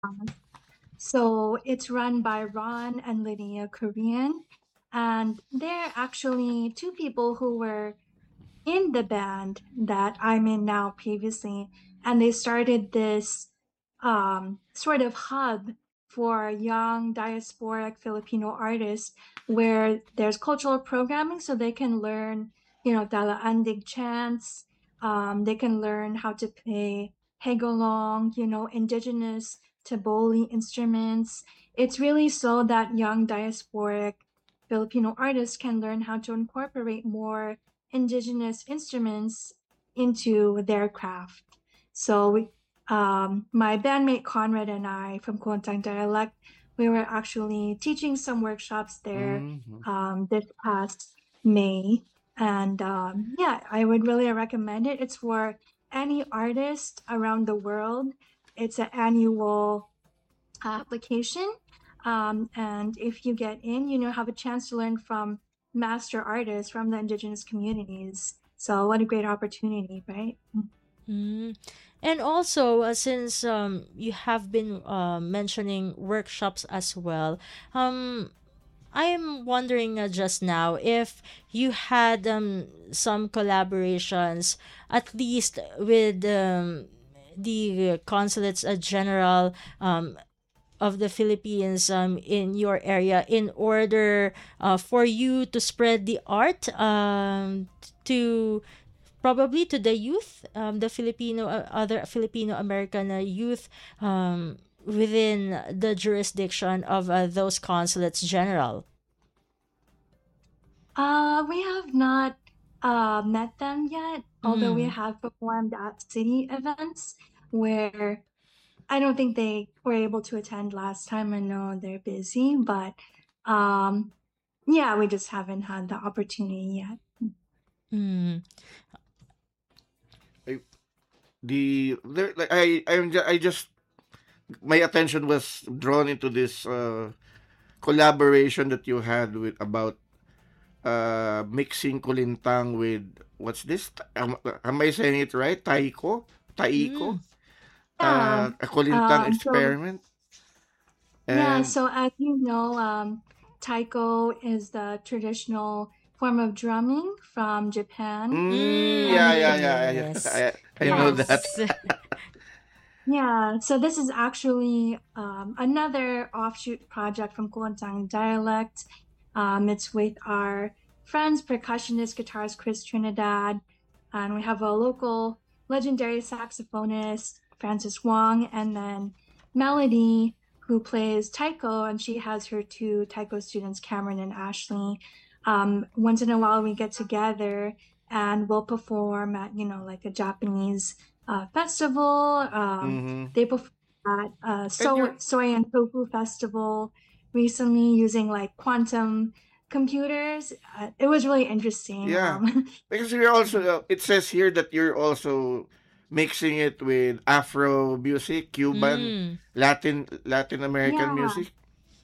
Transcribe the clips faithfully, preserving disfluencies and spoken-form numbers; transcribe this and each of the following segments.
So it's run by Ron and Lydia Korean. And they're actually two people who were in the band that I'm in now previously. And they started this um, sort of hub for young diasporic Filipino artists where there's cultural programming so they can learn, you know, Dalaandig chants. Um, they can learn how to play hegolong, you know, indigenous taboli instruments. It's really so that young diasporic Filipino artists can learn how to incorporate more indigenous instruments into their craft. So we, um, my bandmate Conrad and I from Kuantang Dialect, we were actually teaching some workshops there Mhm. um, this past May. And um, yeah, I would really recommend it. It's for any artist around the world. It's an annual application. Um, and if you get in, you know, have a chance to learn from master artists from the indigenous communities. So what a great opportunity, right? Mm. And also, uh, since um, you have been uh, mentioning workshops as well, um, I am wondering uh, just now if you had um, some collaborations, at least with um, the consulates uh, general um, of the Philippines um, in your area in order uh, for you to spread the art um, to probably to the youth, um, the Filipino, uh, other Filipino American uh, youth um, within the jurisdiction of uh, those consulates general. Uh, we have not uh, met them yet, although we Mm. have performed at city events where I don't think they were able to attend last time. I know they're busy, but um, yeah, we just haven't had the opportunity yet. Mm. I, the there like I I'm ju- I just my attention was drawn into this uh collaboration that you had with about uh mixing kulintang with what's this? Am, am I saying it right? Taiko? Taiko? Mm. Yeah. Uh, a kulintang Um, so experiment. Yeah, And so as you know, um, taiko is the traditional form of drumming from Japan. mm, yeah, And yeah, Mm, yeah, yes. yeah. I, I know that. Yes. yeah, so this is actually um, another offshoot project from Kuantang Dialect. Um, it's with our friends, percussionist, guitarist Chris Trinidad, and we have a local legendary saxophonist, Francis Wong, and then Melody, who plays taiko, and she has her two taiko students, Cameron and Ashley. Um, once in a while, we get together and we'll perform at, you know, like a Japanese uh, festival. Um, Mm-hmm. they performed at uh, And Soy, you're Soy and Tofu Festival recently using like quantum computers. Uh, it was really interesting. yeah, Um, because you're also uh, it says here that you're also mixing it with Afro music, Cuban, Mm. Latin Latin American yeah, music.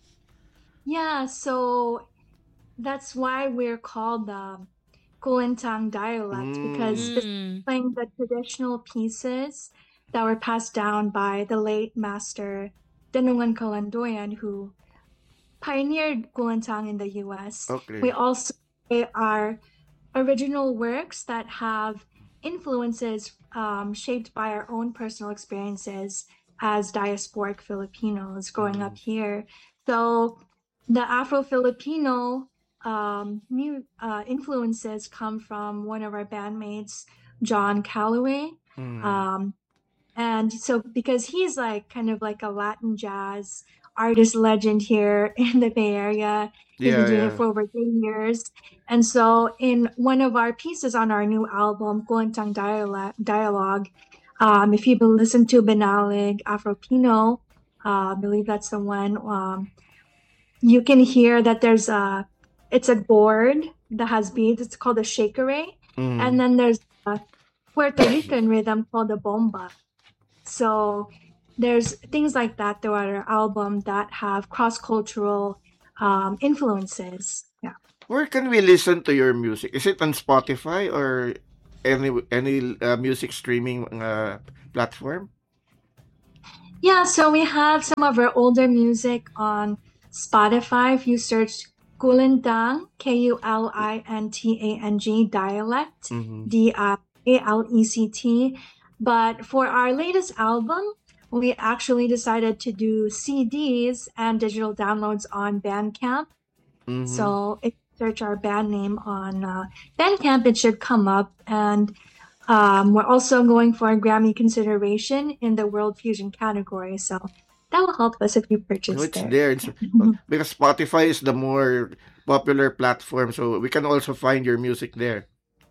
yeah. So that's why we're called the Kuentang dialect because Mm. this is Mm. playing the traditional pieces that were passed down by the late master Denungan Kalandoyan, who pioneered Kuentang in the U S. We Okay. also are original works that have influences um, shaped by our own personal experiences as diasporic Filipinos growing Mm. up here. So the Afro Filipino um, mu- uh, influences come from one of our bandmates, John Calloway. Mm. Um, and so, because he's like kind of like a Latin jazz artist legend here in the Bay Area, he's been Yeah, doing it yeah. for over three years. And so, in one of our pieces on our new album, Kuentang Dialogue, Dialogue um, if you listen to Benalig Afropino, uh, I believe that's the one, um, you can hear that there's a, it's a board that has beats. It's called a shakere. And Mm. then there's a Puerto Rican rhythm called the bomba. So there's things like that throughout our album that have cross-cultural um, influences. Yeah. Where can we listen to your music? Is it on Spotify or any any uh, music streaming uh, platform? Yeah, so we have some of our older music on Spotify. If you search Kulintang, K U L I N T A N G, dialect, Mm-hmm. D I A L E C T. But for our latest album, we actually decided to do C Ds and digital downloads on Bandcamp. Mm-hmm. So if you search our band name on uh, Bandcamp, it should come up. And um, we're also going for a Grammy consideration in the World Fusion category. So that will help us if you No, purchase it's there. there. It's, uh, because Spotify is the more popular platform, so we can also find your music there.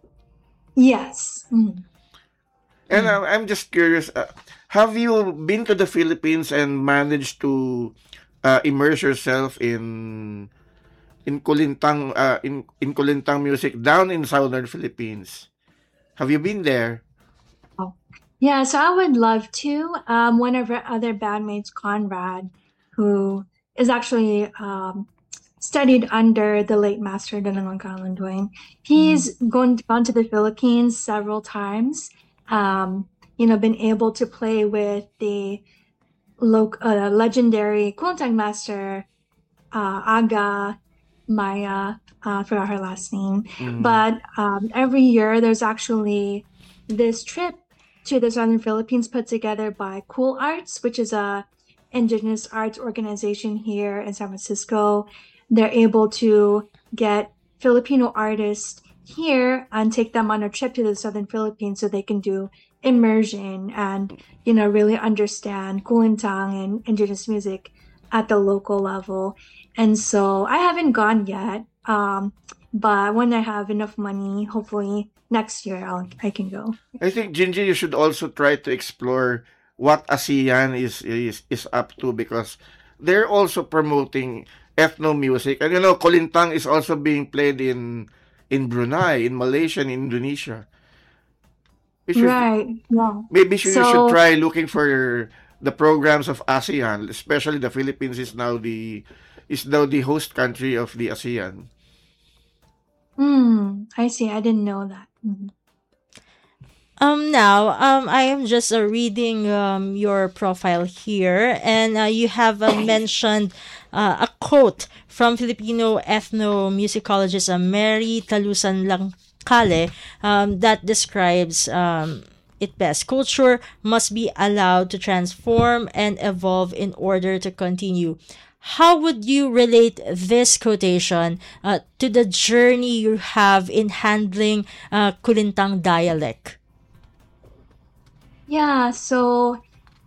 Yes. Mhm. And Mm. uh, I'm just curious, uh, have you been to the Philippines and managed to uh, immerse yourself in in Kulintang uh, in in Kulintang music down in southern Philippines? Have you been there? Oh. Yeah, so I would love to. Um, one of our other bandmates, Conrad, who is actually um, studied under the late master Danangon Kalanduin. Mm. He's gone gone to the Philippines several times. Um, you know, been able to play with the loc uh, legendary Kuntang master uh, Aga Maya. Uh, I forgot her last name, Mm, but um, every year there's actually this trip to the southern Philippines put together by Cool Arts, which is a indigenous arts organization here in San Francisco. They're able to get Filipino artists here and take them on a trip to the southern Philippines so they can do immersion and you know really understand Kulintang and indigenous music at the local level. And so I haven't gone yet, um, but when I have enough money, hopefully next year I'll I can go. I think Gingy, you should also try to explore what ASEAN is is is up to because they're also promoting ethno music, and you know Kolintang is also being played in in Brunei, in Malaysia, and Indonesia. You should Right. Yeah. maybe you should So, try looking for the programs of ASEAN, especially the Philippines is now the is now the host country of the ASEAN. mm, I see. I didn't know that. Mhm. Um, now, um, I am just uh, reading um, your profile here, and uh, you have uh, mentioned uh, a quote from Filipino ethnomusicologist uh, Mary Talusan Langkale um, that describes um, it best. Culture must be allowed to transform and evolve in order to continue. How would you relate this quotation uh, to the journey you have in handling uh, Kulintang dialect? Yeah. So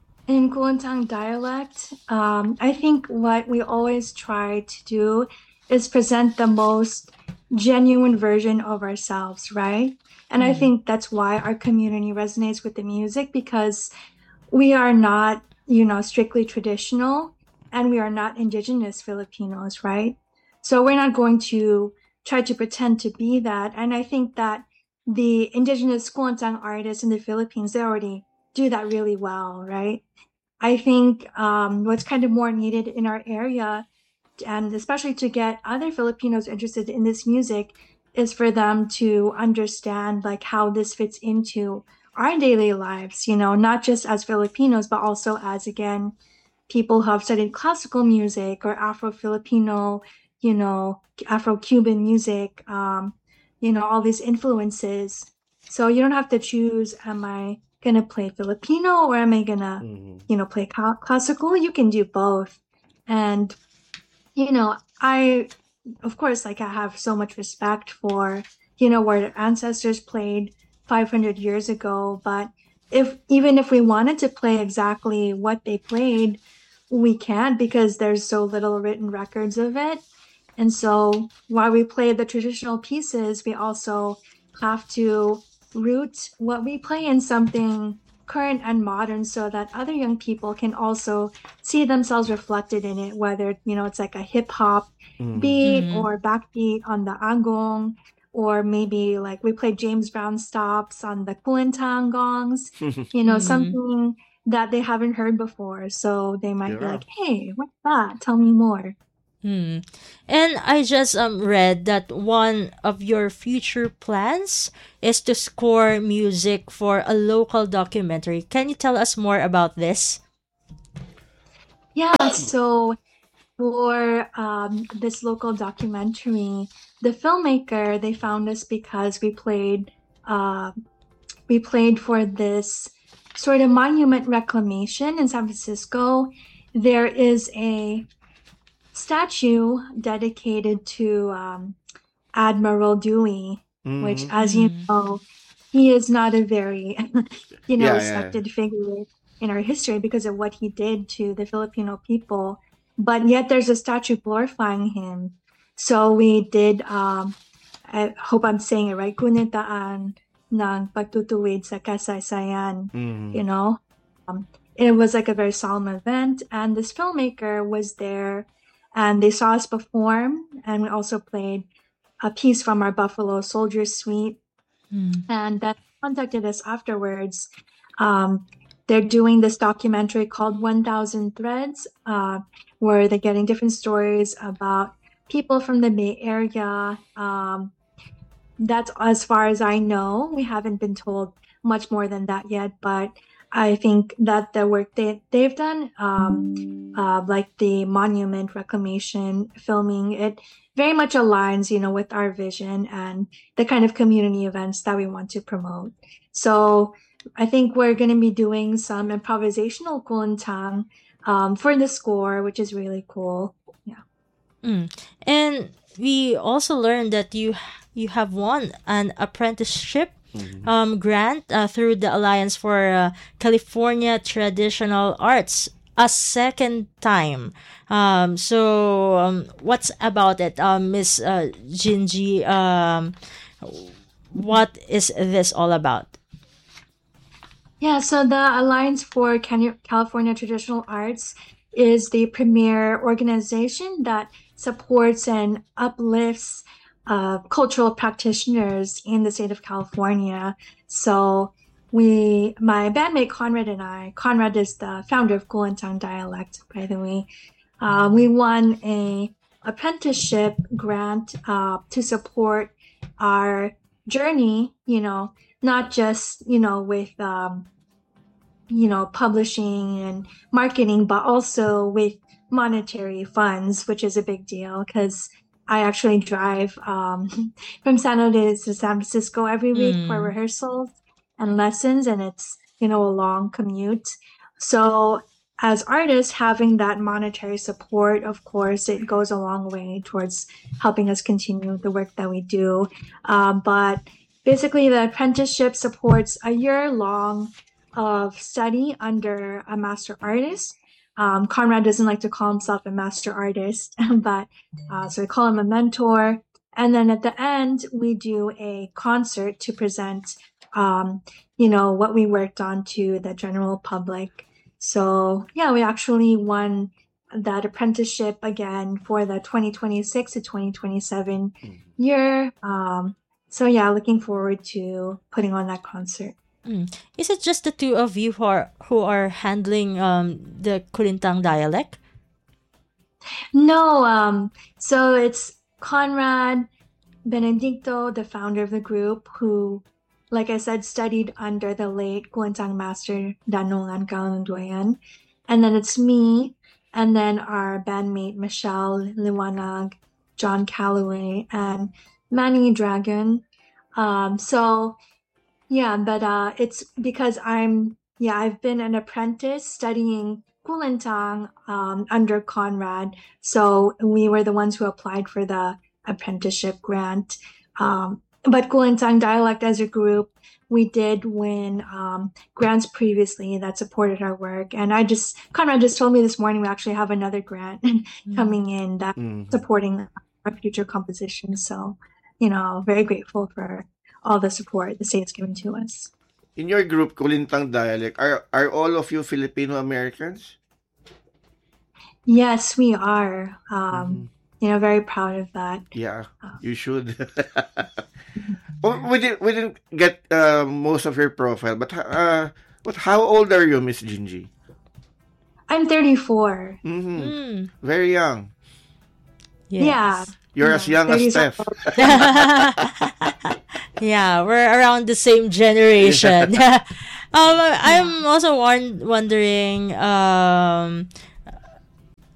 in Kuntang dialect, um, I think what we always try to do is present the most genuine version of ourselves, right? And I Mm. think that's why our community resonates with the music because we are not, you know, strictly traditional and we are not indigenous Filipinos, right? So we're not going to try to pretend to be that. And I think that the indigenous Kuantang artists in the Philippines, they already do that really well, right? I think um, what's kind of more needed in our area, and especially to get other Filipinos interested in this music, is for them to understand like how this fits into our daily lives, you know, not just as Filipinos, but also as, again, people who have studied classical music or Afro-Filipino, you know, Afro-Cuban music, um, you know, all these influences. So you don't have to choose, am I going to play Filipino or am I going to, Mhm. you know, play ca- classical? You can do both. And, you know, I, of course, like I have so much respect for, you know, where their ancestors played five hundred years ago. But if, even if we wanted to play exactly what they played, we can't because there's so little written records of it. And so while we play the traditional pieces, we also have to root what we play in something current and modern so that other young people can also see themselves reflected in it, whether, you know, it's like a hip hop Mhm. beat Mm. or backbeat on the agong, or maybe like we play James Brown stops on the Kulintang gongs, you know, Mm. something that they haven't heard before. So they might be Yeah. like, hey, what's that? Tell me more. Hmm. And I just um read that one of your future plans is to score music for a local documentary. Can you tell us more about this? Yeah, so for um, this local documentary, the filmmaker, they found us because we played uh, we played for this sort of monument reclamation in San Francisco. There is a statue dedicated to um, Admiral Dewey, which, Mm-hmm. as you Mm. know, he is not a very, you know, Yeah, yeah. respected figure in our history because of what he did to the Filipino people. But yet there's a statue glorifying him. So we did, um, I hope I'm saying it right, Kunitaan ng Pagtutuwid sa Kasaysayan, Mm-hmm. you know. Um, it was like a very solemn event, and this filmmaker was there, and they saw us perform, and we also played a piece from our Buffalo Soldier Suite, Mm. and then contacted us afterwards. Um, they're doing this documentary called one thousand Threads, uh, where they're getting different stories about people from the Bay Area. Um, that's as far as I know. We haven't been told much more than that yet, but I think that the work they, they've done, um, uh, like the monument reclamation filming, it very much aligns, you know, with our vision and the kind of community events that we want to promote. So I think we're going to be doing some improvisational kulintang um, for the score, which is really cool. Yeah. Mm. And we also learned that you you have won an apprenticeship Mm-hmm. um, grant uh, through the Alliance for uh, California Traditional Arts a second time. Um, so um, what's about it, um, Miss uh, Jinji? Um, what is this all about? Yeah, so the Alliance for Can- California Traditional Arts is the premier organization that supports and uplifts uh, cultural practitioners in the state of California. So we, my bandmate Conrad and I, Conrad is the founder of Kuantang Dialect, by the way. Uh, we won a apprenticeship grant uh, to support our journey, you know, not just, you know, with, um, you know, publishing and marketing, but also with monetary funds, which is a big deal because I actually drive um, from San Jose to San Francisco every week for Mm. rehearsals and lessons, and it's, you know, a long commute. So as artists, having that monetary support, of course, it goes a long way towards helping us continue the work that we do. Uh, but basically, the apprenticeship supports a year long of study under a master artist. Um, Conrad doesn't like to call himself a master artist, but uh, so we call him a mentor. And then at the end, we do a concert to present, um, you know, what we worked on to the general public. So yeah, we actually won that apprenticeship again for the twenty twenty-six to twenty twenty-seven year. Um, so yeah, looking forward to putting on that concert. Mm. Is it just the two of you who are who are handling um, the Kulintang dialect? No, um, so it's Conrad Benedicto, the founder of the group, who, like I said, studied under the late Kuantang master Danungan Kaunduyan. And then it's me, and then our bandmate Michelle Liwanag, John Calloway, and Manny Dragon. Um, so yeah, but uh, it's because I'm, yeah, I've been an apprentice studying Kulintang um, under Conrad. So we were the ones who applied for the apprenticeship grant. Um, but Kulintang Dialect as a group, we did win um, grants previously that supported our work. And I just, Conrad just told me this morning we actually have another grant coming in that's Mm-hmm. supporting our future compositions. So, you know, very grateful for all the support the state's given to us. In your group, Kulintang Dialect, are are all of you Filipino Americans? Yes, we are. Um, Mm-hmm. You know, very proud of that. Yeah, Uh, you should. Oh, we didn't we didn't get uh, most of your profile, but uh, but how old are you, Miss Jinji? I'm thirty-four. Mm-hmm. Mm. Very young. Yeah, Yes. You're yeah, as young as thirties are Steph. old. Yeah, we're around the same generation. um, I'm also won- wondering, um,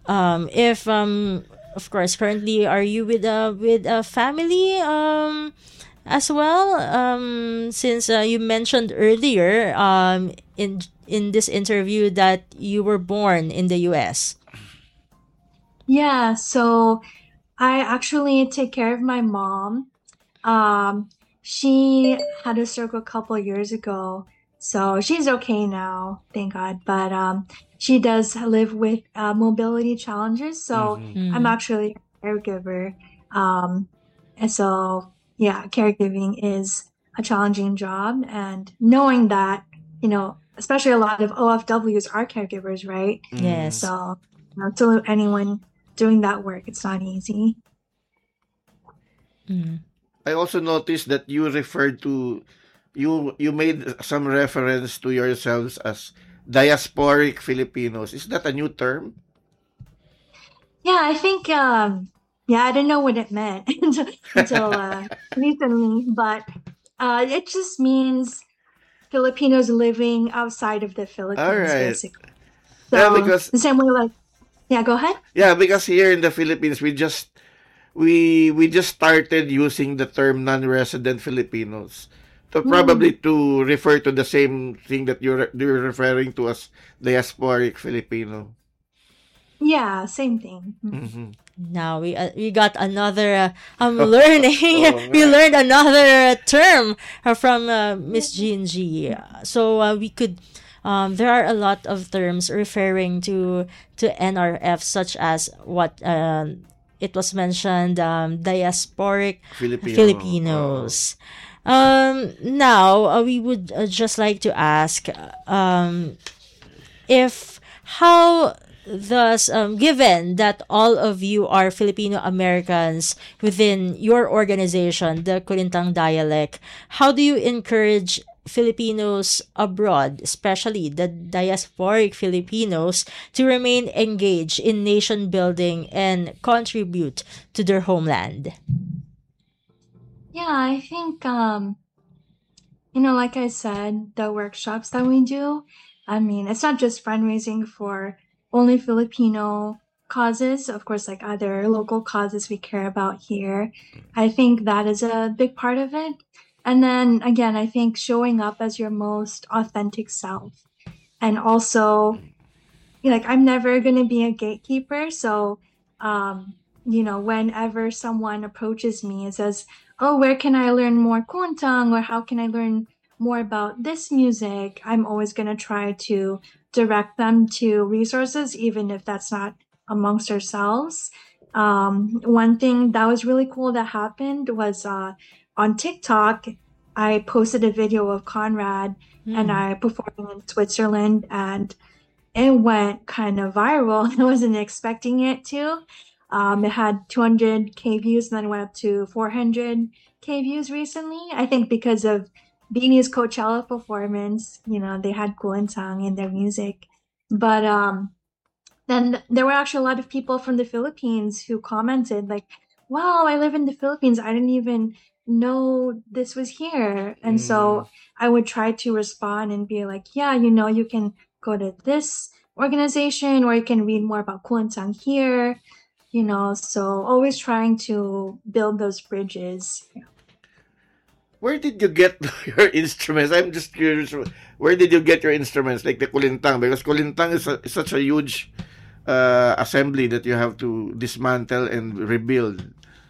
um, if um, of course, currently, are you with a with a family um as well? Um, since uh, you mentioned earlier um in in this interview that you were born in the U S. Yeah, so I actually take care of my mom. Um, she had a stroke a couple years ago, so she's okay now, thank God. But um, she does live with uh, mobility challenges, so Mm-hmm. I'm Mm. actually a caregiver. Um, and so yeah, caregiving is a challenging job, and knowing that, you know, especially a lot of O F Ws are caregivers, right? Mm-hmm. Yes. So, you know, to anyone doing that work, it's not easy. Mm. I also noticed that you referred to you you made some reference to yourselves as diasporic Filipinos. Is that a new term? Yeah, I think um yeah, I didn't know what it meant until until uh recently, but uh it just means Filipinos living outside of the All Philippines, right. basically. Yeah, So because the same way, like, yeah, go ahead. yeah, because here in the Philippines we just we we just started using the term non-resident Filipinos. To Hmm. probably to refer to the same thing that you're you're referring to as diasporic Filipino. Yeah, same thing. Mhm. Mm-hmm. Now we uh, we got another uh, um learning. Oh, We right. learned another uh, term uh, from uh, Miss G and G. So uh, we could um there are a lot of terms referring to to N R F, such as what um it was mentioned, um diasporic Filipino. Oo. Filipinos. Um now uh, we would uh, just like to ask um if how thus um, given that all of you are Filipino Americans within your organization, the Kulintang dialect, how do you encourage Filipinos abroad, especially the diasporic Filipinos, to remain engaged in nation building and contribute to their homeland? Yeah, I think um you know, like I said, the workshops that we do, I mean, it's not just fundraising for only Filipino causes, of course, like other local causes we care about here. I think that is a big part of it. And then again, I think showing up as your most authentic self. And also, like, I'm never going to be a gatekeeper. So, um, you know, whenever someone approaches me and says, "Oh, where can I learn more kuntang?" or "How can I learn more about this music?" I'm always going to try to direct them to resources, even if that's not amongst ourselves. Um, one thing that was really cool that happened was uh, on TikTok, I posted a video of Conrad and Hmm. I performing in Switzerland, and it went kind of viral. I wasn't expecting it to. Um, it had two hundred K views and then went up to four hundred K views recently. I think because of Beanie's Coachella performance, you know, they had Kuentang in their music. But um, then there were actually a lot of people from the Philippines who commented, like, "Wow, I live in the Philippines. I didn't even know this was here." And Mm. so I would try to respond and be like, "Yeah, you know, you can go to this organization or you can read more about Kuentang here." You know, so always trying to build those bridges. Where did you get your instruments? I'm just curious. Where did you get your instruments, like the kulintang? Because kulintang is, a, is such a huge uh, assembly that you have to dismantle and rebuild.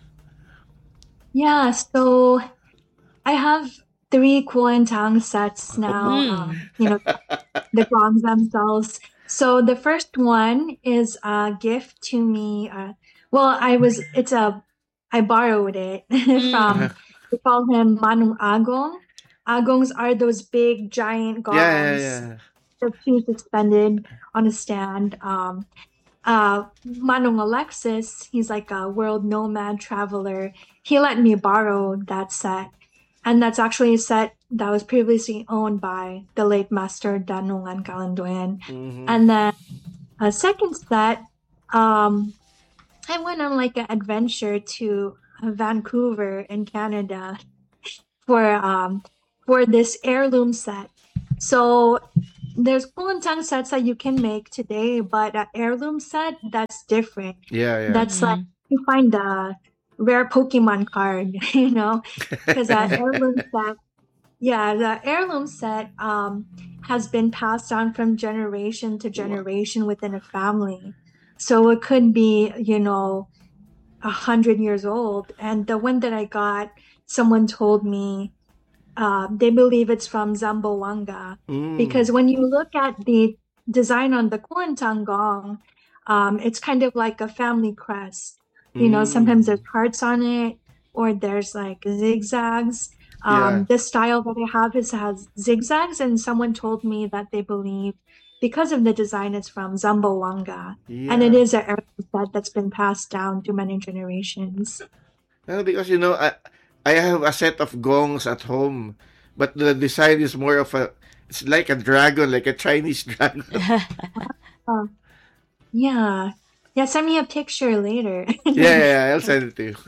Yeah, so I have three Kuentang sets now. Hmm. Um, you know, the gongs themselves. So the first one is a gift to me. Uh, well, I was, it's a, I borrowed it Hmm. from, we call him Manung Agong. Agongs are those big giant Yeah, yeah, gongs, yeah. the two suspended on a stand. Um, uh, Manung Alexis, he's like a world nomad traveler. He let me borrow that set. And that's actually a set that was previously owned by the late master Danungan Kalandoyan. Mm-hmm. And then a second set, um, I went on like an adventure to Vancouver in Canada for um for this heirloom set. So there's Kulintang sets that you can make today, but an heirloom set, that's different. Yeah, yeah. That's like Mm-hmm. you find a rare Pokemon card, you know, because that heirloom set, yeah, the heirloom set um has been passed down from generation to Wow. generation within a family. So it could be, you know, a hundred years old. And the one that I got, someone told me uh, they believe it's from Zamboanga Mm. because when you look at the design on the Kuantanggong, um, it's kind of like a family crest. You know, sometimes there's Mm. hearts on it or there's like zigzags. Yeah. Um, the style that I have is has zigzags, and someone told me that they believe because of the design it's from Zamboanga, and it Yeah. is an heirloom set that's been passed down to many generations. Well, because you know, I I have a set of gongs at home, but the design is more of a it's like a dragon, like a Chinese dragon. Oh, yeah. Yeah, send me a picture later. Yeah, yeah, yeah, I'll send it to you.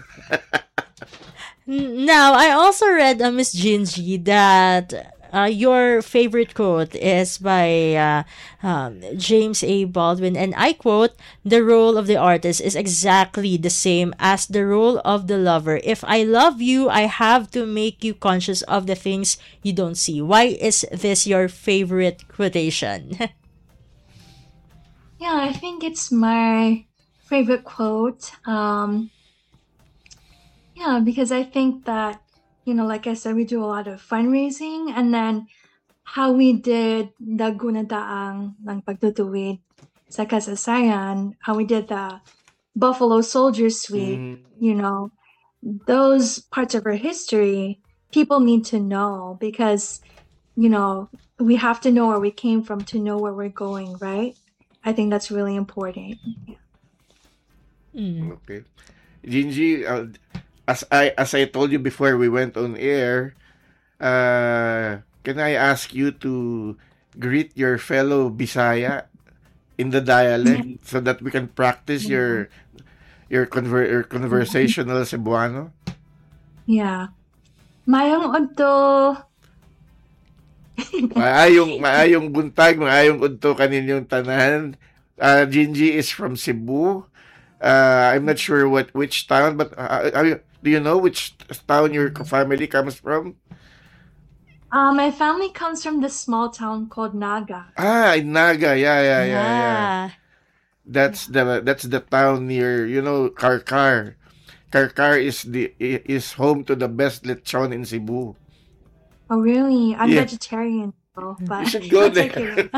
N- Now, I also read, uh, Miss Gingy, that uh, your favorite quote is by uh, um, James A. Baldwin, and I quote, "The role of the artist is exactly the same as the role of the lover. If I love you, I have to make you conscious of the things you don't see." Why is this your favorite quotation? Yeah, I think it's my favorite quote. Um, yeah, because I think that, you know, like I said, we do a lot of fundraising, and then how we did the gunataang ng pagtutuwid sa kasaysayan, how we did the Buffalo Soldier Suite, Mm. you know, those parts of our history, people need to know because, you know, we have to know where we came from to know where we're going, right? I think that's really important. Mm. Okay. Gingy, uh, as I as I told you before we went on air, uh, can I ask you to greet your fellow Bisaya in the dialect so that we can practice your your conver your conversational Cebuano? Yeah. Mayong udto. Maayong maayong buntag, maayong udto kaninyong tanan. Uh, Gingy is from Cebu. Uh, I'm not sure what which town, but uh, are you, do you know which town your family comes from? Uh, my family comes from this small town called Naga. Ah, in Naga. Yeah, yeah, yeah, yeah. Yeah. That's the that's the town near, you know, Karkar. Karkar is the is home to the best lechon in Cebu. Oh, really? I'm Yeah, vegetarian, though, you but should go that's there. okay.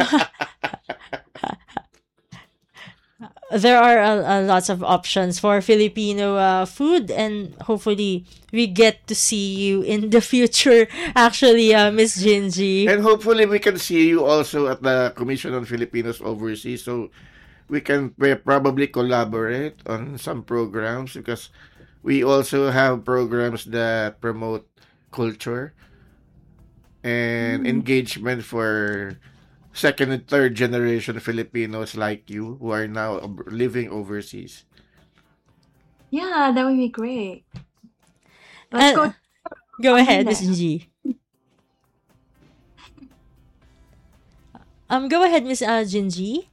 There are a, a lots of options for Filipino uh, food, and hopefully we get to see you in the future. Actually, uh, Miss Gingy. And hopefully we can see you also at the Commission on Filipinos Overseas, so we can pre- probably collaborate on some programs because we also have programs that promote culture and Mm, engagement for second and third generation Filipinos like you who are now ob- living overseas. yeah, that would be great. Let's go Uh, go kami ahead, Miss next. Gingy. Um, go ahead, Miss uh, Gingy.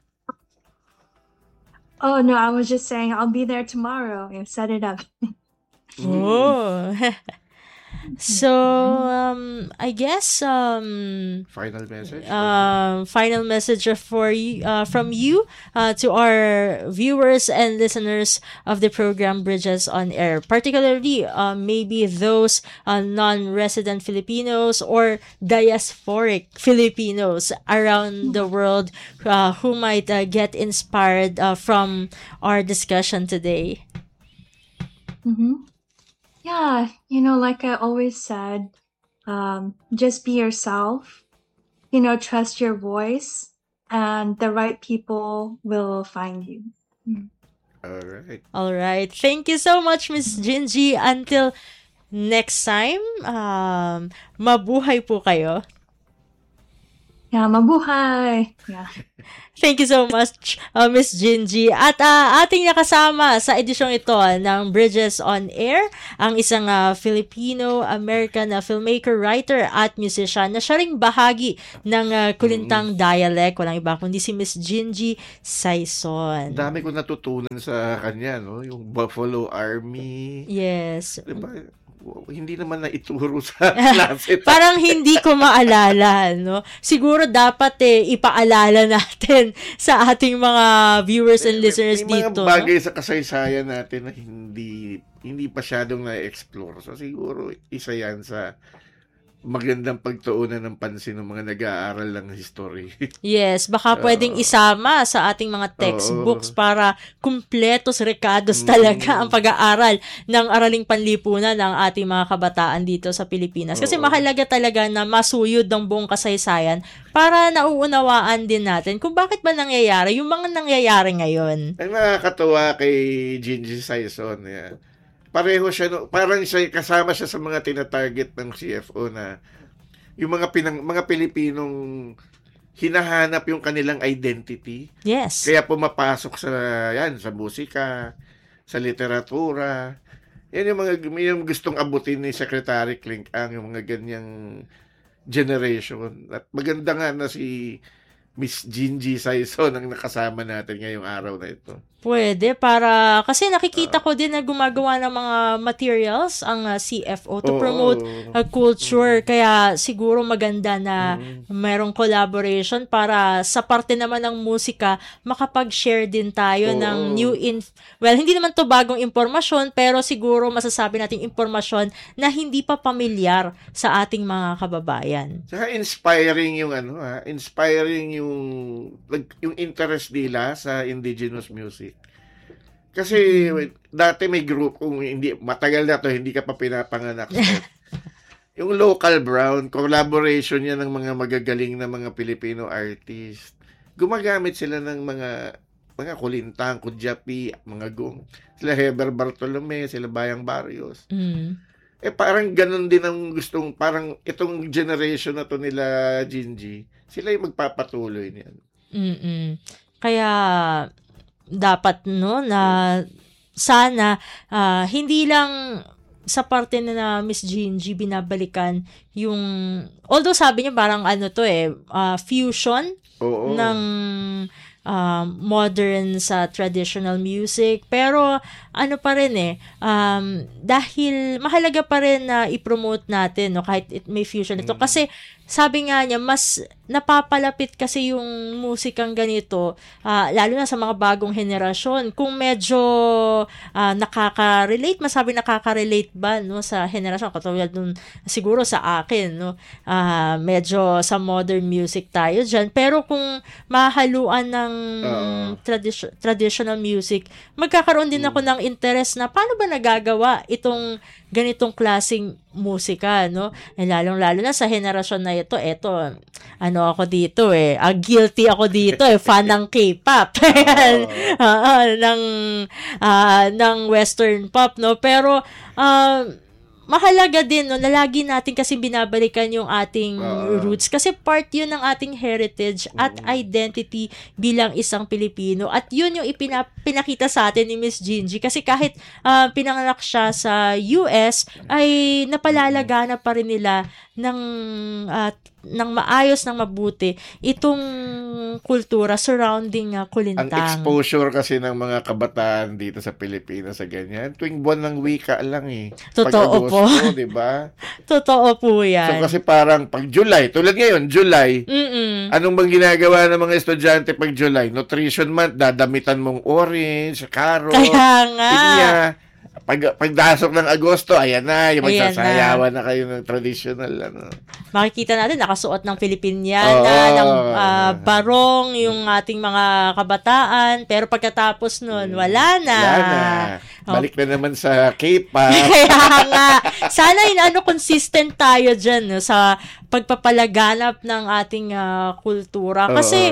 Oh, no, I was just saying I'll be there tomorrow. You set it up. Mm. Oh. So, um, I guess um, Final message for me. um, final message for you, uh, from you, uh, to our viewers and listeners of the program Bridges on Air, particularly uh, maybe those uh, non-resident Filipinos or diasporic Filipinos around the world uh, who might uh, get inspired uh, from our discussion today. Mm-hmm. Yeah, you know, like I always said, um, just be yourself, you know, trust your voice, and the right people will find you. Mm. All right. All right. Thank you so much, Miss Gingy. Until next time, um, mabuhay po kayo. Yeah, mabuhay. Yeah. Thank you so much, uh, Miss Gingy. At uh, ating nakasama sa edisyong ito ng Bridges on Air, ang isang uh, Filipino-American uh, filmmaker, writer at musician na siya ring bahagi ng uh, Kulintang Dialect. Walang iba kundi si Miss Gingy Saison. Dami ko natutunan sa kanya, no? Yung Buffalo Army. Yes. Diba? Hindi naman na ituro sa klase. Parang hindi ko maalala, no? Siguro dapat eh, ipaalala natin sa ating mga viewers and listeners may, may dito. mga bagay no? sa kasaysayan natin na hindi hindi pasyadong na-explore. So siguro isa yan sa magandang pagtuunan ng pansin ng mga nag-aaral ng history. Yes, baka pwedeng isama sa ating mga textbooks Oo. para kumpletos, rekados Mm. talaga ang pag-aaral ng araling panlipunan ng ating mga kabataan dito sa Pilipinas. Kasi Oo. mahalaga talaga na masuyod ng buong kasaysayan para nauunawaan din natin kung bakit ba nangyayari yung mga nangyayari ngayon. Ang nakakatuwa kay Gingy Saison, yeah. Pareho siya, no, parang siya, kasama siya sa mga tina-target ng C F O na yung mga pinang, mga Pilipinong hinahanap yung kanilang identity. Yes. Kaya pumapasok sa yan, sa musika, sa literatura. Yan yung mga yung gustong abutin ni Secretary Clink ang yung mga ganyang generation. At maganda nga na si Miss Gingy Saison ang nakasama natin ngayong araw na ito. Pwede, para, kasi nakikita ko din na gumagawa ng mga materials ang uh, C F O to Oo. promote uh, culture. Kaya siguro maganda na Mm. mayroong collaboration para sa parte naman ng musika, makapag-share din tayo Oo. ng new, inf- well, hindi naman to bagong impormasyon, pero siguro masasabi nating impormasyon na hindi pa pamilyar sa ating mga kababayan. Saka inspiring yung ano ha, inspiring yung like, yung interest nila sa indigenous music. Kasi dati may group kung hindi matagal na to hindi ka pa pinapanganak. So, yung Local Brown, collaboration yan ng mga magagaling na mga Filipino artist. Gumagamit sila ng mga mga kulintang, kudyapi, mga gong. Sila Heber Bartolome, sila Bayang Barrios. Mm. Eh parang ganun din ang gustong, parang itong generation na to nila Gingy, sila yung magpapatuloy niyan. Mm-mm. Kaya dapat no na sana ah, hindi lang sa parte na, na Miss Gingy binabalikan yung, although sabi niya parang ano to eh ah, fusion Oo. ng um, modern sa traditional music, pero ano pa rin eh um, dahil mahalaga pa rin na i-promote natin no kahit it may fusion ito, Mm. kasi sabi nga niya mas napapalapit kasi yung musikang ganito ah, lalo na sa mga bagong henerasyon, kung medyo ah, nakaka-relate, masabi nakaka-relate ba no sa henerasyon katulad nun siguro sa akin no, ah, medyo sa modern music tayo dyan, pero kung mahaluan ng Oo. tradi- traditional music, magkakaroon din ako ng interest na paano ba nagagawa itong ganitong klaseng musika, no? Eh, lalong-lalo na sa henerasyon na ito, eto, ano ako dito eh, ah, guilty ako dito eh, fan ng K-pop, ah, ah, ng, ah, ng western pop, no? Pero, um, mahalaga din, no, na lagi natin kasi binabalikan yung ating Oo. roots kasi part yun ng ating heritage at identity bilang isang Pilipino, at yun yung ipina, pinakita sa atin ni Miss Gingy, kasi kahit ah, pinanganak siya sa U S ay napalalagana pa rin nila ng at ng maayos, ng mabuti itong kultura surrounding uh, Ang Kulintang. exposure kasi ng mga kabataan dito sa Pilipinas sa ganyan, tuwing buwan ng wika lang eh. Totoo po. Pag-Agosto, di ba? Totoo po So yan. kasi parang pag July, tulad ngayon, July, Mm-mm. anong bang ginagawa ng mga estudyante pag July? Nutrition month, dadamitan mong orange, carrot, Kaya nga. pinya. Pag, pagdasok ng Agosto, ayan na, yung Ayan magsasayawan na. kayo ng traditional, ano. Makikita natin nakasuot ng Filipiniana, Oo. ng ah, barong yung ating mga kabataan, pero pagkatapos nun, wala na. Wala na. Balik na naman sa K-pop. Kaya nga, sana yun, ano, consistent tayo dyan no, sa pagpapalaganap ng ating ah, kultura. Kasi, Oo.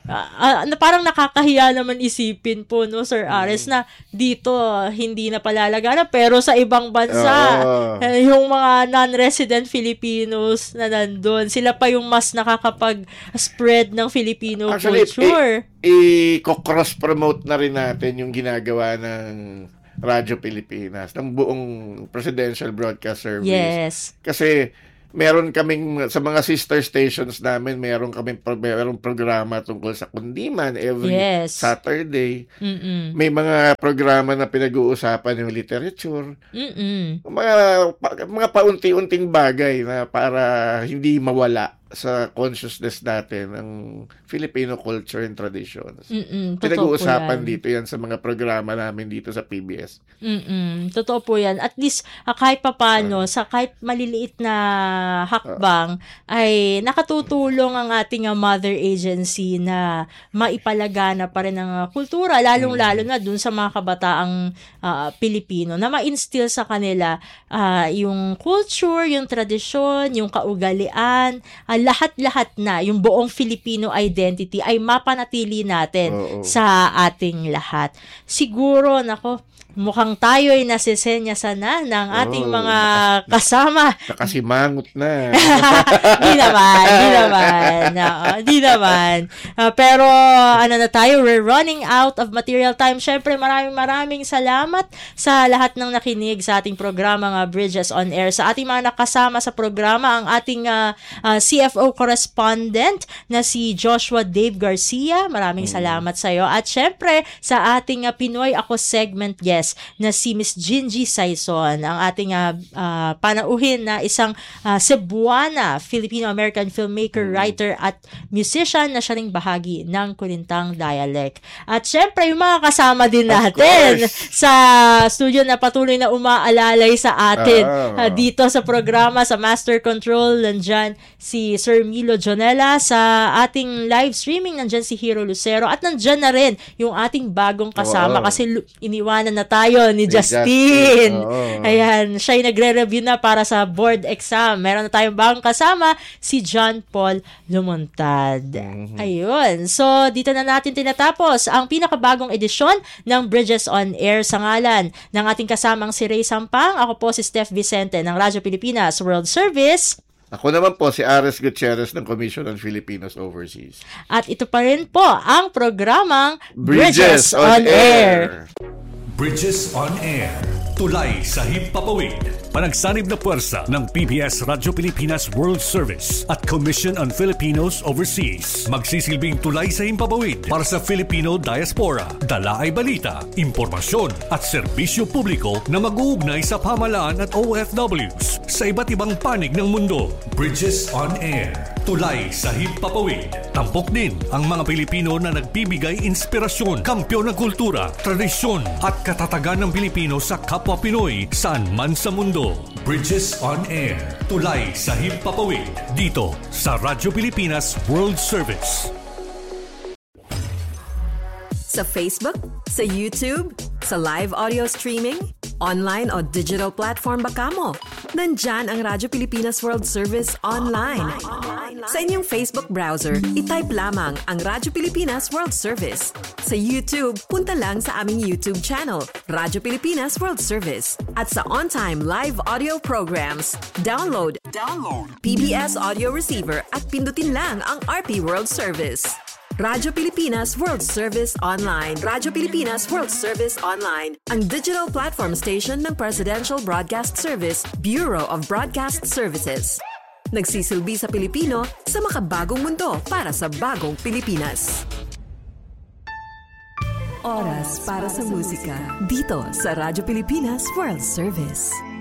ah, ah, na parang nakakahiya naman isipin po, no, Sir Ares, na dito hindi na palalagana, pero sa ibang bansa, Oo. eh, yung mga non-resident Filipinos na nandun, sila pa yung mas nakakapag-spread ng Filipino Actually, culture. i-cross-promote na rin natin yung ginagawa ng Radyo Pilipinas, ng buong Presidential Broadcast Service. Yes. Kasi meron kaming, sa mga sister stations namin, meron kaming pro- meron programa tungkol sa kundiman every Yes. Saturday. Mm-mm. May mga programa na pinag-uusapan yung literature. Mm-mm. Mga, pa- mga paunti-unting bagay na para hindi mawala sa consciousness natin ang Filipino culture and traditions. Mm-mm. Totoo po Pinag-uusapan yan. dito yan sa mga programa namin dito sa P B S. Mm-mm. Totoo po yan. At least, ah, kahit papano, sa kahit maliliit na hakbang, ay nakatutulong ang ating ah, mother agency na maipalagana pa rin ang ah, kultura, lalong-lalo na dun sa mga kabataang ah, Pilipino, na ma-instill sa kanila ah, yung culture, yung tradisyon, yung kaugalian, ah, lahat-lahat na, yung buong Filipino identity ay mapanatili natin Oo. sa ating lahat. Siguro, nako, mukhang tayo ay nasisenyasan na ng ating Oh, mga kasama. Nakasimangot na. Di naman, di naman. Oo, di naman. Ah, pero ano na tayo, we're running out of material time. Syempre, maraming maraming salamat sa lahat ng nakinig sa ating programa nga Bridges on Air. Sa ating mga nakasama sa programa, ang ating ah, ah, C F O correspondent na si Joshua Dave Garcia. Maraming salamat sa iyo. At syempre, sa ating ah, Pinoy Ako segment guest na si Miss Gingy Saison, ang ating uh, uh, panauhin na isang uh, Cebuana, Filipino-American filmmaker, writer at musician na siya ring bahagi ng Kulintang Dialect. At syempre, yung mga kasama din natin sa studio na patuloy na umaalalay sa atin Ah. uh, dito sa programa, sa Master Control, nandyan si Sir Milo Jonella, sa ating live streaming, nandyan si Hero Lucero, at nandyan na rin yung ating bagong kasama Wow. kasi lu- iniwanan na tayo ni Ni Justin. Justin, oo. Ayan, siya yung nagre-review na para sa board exam. Meron na tayong bagong kasama, si John Paul Lumuntad. Mhm. Ayun. So, dito na natin tinatapos ang pinakabagong edisyon ng Bridges on Air sa ngalan ng ating kasamang si Ray Sampang. Ako po si Steph Vicente ng Radyo Pilipinas World Service. Ako naman po si Ares Gutierrez ng Commission on Filipinos Overseas. At ito pa rin po ang programang Bridges on Air. Bridges on Air. Tulay sa himpapawid. Panagsanib na puwersa ng P B S Radyo Pilipinas World Service at Commission on Filipinos Overseas. Magsisilbing tulay sa himpapawid para sa Filipino diaspora. Dala ay balita, impormasyon at serbisyo publiko na mag-uugnay sa pamahalaan at O F Ws sa iba't ibang panig ng mundo. Bridges on Air. Tulay sa himpapawid. Tampok din ang mga Pilipino na nagbibigay inspirasyon, kampyon ng kultura, tradisyon at katatagan ng Pilipino sa kapwa Pinoy saan man sa mundo. Bridges on Air. Tulay sa himpapawid. Dito sa Radyo Pilipinas World Service. Sa Facebook, sa YouTube, sa live audio streaming, online o digital platform ba kamo? Nandyan ang Radyo Pilipinas World Service online. Sa inyong Facebook browser, itype lamang ang Radyo Pilipinas World Service. Sa YouTube, punta lang sa aming YouTube channel, Radyo Pilipinas World Service. At sa on-time live audio programs, download, download P B S Audio Receiver at pindutin lang ang R P World Service. Radyo Pilipinas World Service Online. Radyo Pilipinas World Service Online. Ang digital platform station ng Presidential Broadcast Service, Bureau of Broadcast Services. Nagsisilbi sa Pilipino sa makabagong mundo para sa bagong Pilipinas. Oras para sa musika. Dito sa Radyo Pilipinas World Service.